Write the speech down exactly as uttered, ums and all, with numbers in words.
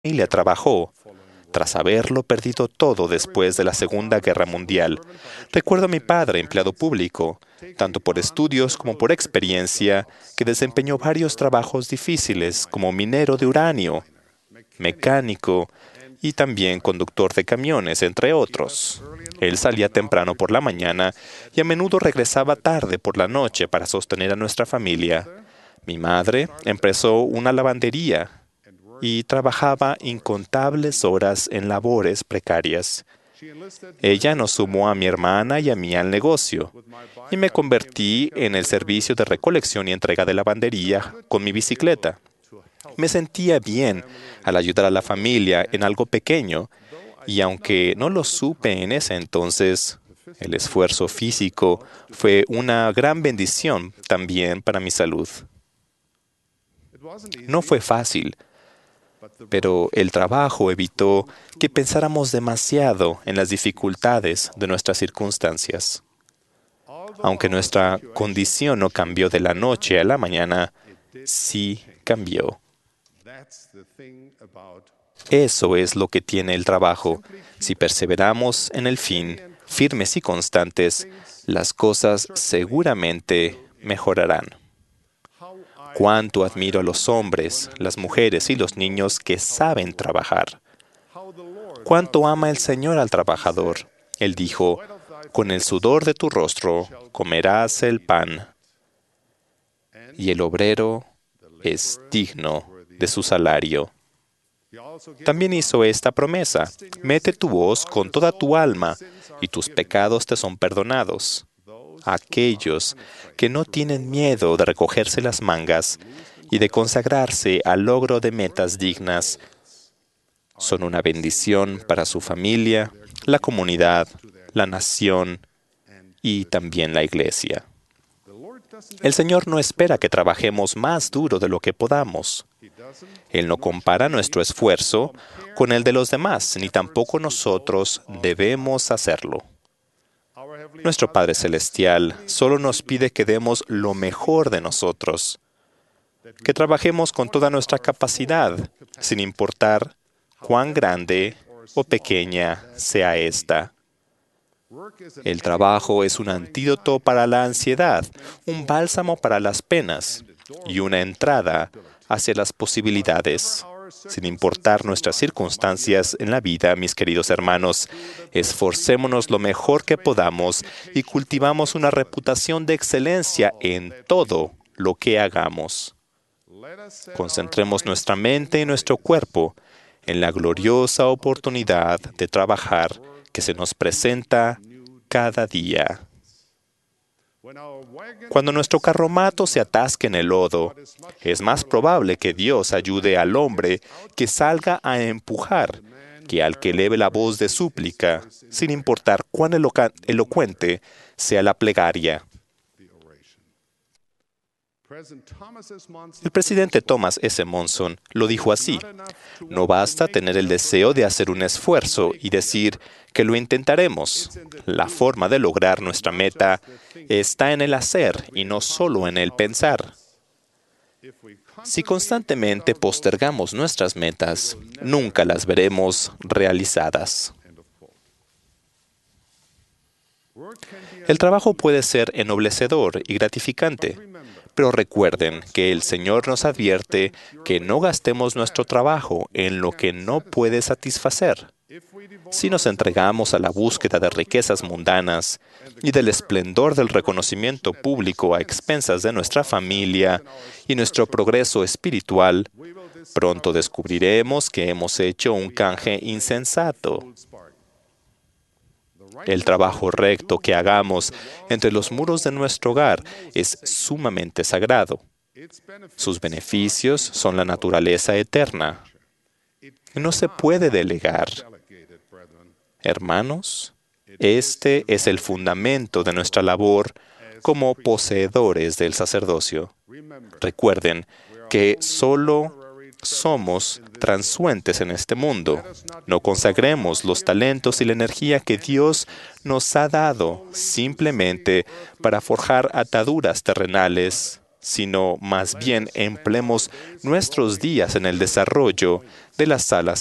familia trabajó, tras haberlo perdido todo después de la Segunda Guerra Mundial. Recuerdo a mi padre, empleado público, tanto por estudios como por experiencia, que desempeñó varios trabajos difíciles como minero de uranio, mecánico y también conductor de camiones, entre otros. Él salía temprano por la mañana y a menudo regresaba tarde por la noche para sostener a nuestra familia. Mi madre empezó una lavandería y trabajaba incontables horas en labores precarias. Ella nos sumó a mi hermana y a mí al negocio, y me convertí en el servicio de recolección y entrega de lavandería con mi bicicleta. Me sentía bien al ayudar a la familia en algo pequeño, y aunque no lo supe en ese entonces, el esfuerzo físico fue una gran bendición también para mi salud. No fue fácil, pero el trabajo evitó que pensáramos demasiado en las dificultades de nuestras circunstancias. Aunque nuestra condición no cambió de la noche a la mañana, sí cambió. Eso es lo que tiene el trabajo. Si perseveramos en el fin, firmes y constantes, las cosas seguramente mejorarán. Cuánto admiro a los hombres, las mujeres y los niños que saben trabajar. Cuánto ama el Señor al trabajador. Él dijo, con el sudor de tu rostro comerás el pan. Y el obrero es digno de su salario. También hizo esta promesa, mete tu voz con toda tu alma y tus pecados te son perdonados. Aquellos que no tienen miedo de recogerse las mangas y de consagrarse al logro de metas dignas son una bendición para su familia, la comunidad, la nación y también la iglesia. El Señor no espera que trabajemos más duro de lo que podamos. Él no compara nuestro esfuerzo con el de los demás, ni tampoco nosotros debemos hacerlo. Nuestro Padre Celestial solo nos pide que demos lo mejor de nosotros, que trabajemos con toda nuestra capacidad, sin importar cuán grande o pequeña sea ésta. El trabajo es un antídoto para la ansiedad, un bálsamo para las penas y una entrada hacia las posibilidades. Sin importar nuestras circunstancias en la vida, mis queridos hermanos, esforcémonos lo mejor que podamos y cultivamos una reputación de excelencia en todo lo que hagamos. Concentremos nuestra mente y nuestro cuerpo en la gloriosa oportunidad de trabajar que se nos presenta cada día. Cuando nuestro carromato se atasque en el lodo, es más probable que Dios ayude al hombre que salga a empujar que al que eleve la voz de súplica, sin importar cuán eloca- elocuente sea la plegaria. El presidente Thomas S. Monson lo dijo así: no basta tener el deseo de hacer un esfuerzo y decir que lo intentaremos. La forma de lograr nuestra meta está en el hacer y no solo en el pensar. Si constantemente postergamos nuestras metas, nunca las veremos realizadas. El trabajo puede ser ennoblecedor y gratificante, pero recuerden que el Señor nos advierte que no gastemos nuestro trabajo en lo que no puede satisfacer. Si nos entregamos a la búsqueda de riquezas mundanas y del esplendor del reconocimiento público a expensas de nuestra familia y nuestro progreso espiritual, pronto descubriremos que hemos hecho un canje insensato. El trabajo recto que hagamos entre los muros de nuestro hogar es sumamente sagrado. Sus beneficios son la naturaleza eterna. No se puede delegar. Hermanos, este es el fundamento de nuestra labor como poseedores del sacerdocio. Recuerden que solo somos transuentes en este mundo. No consagremos los talentos y la energía que Dios nos ha dado simplemente para forjar ataduras terrenales sino más bien empleemos nuestros días en el desarrollo de las salas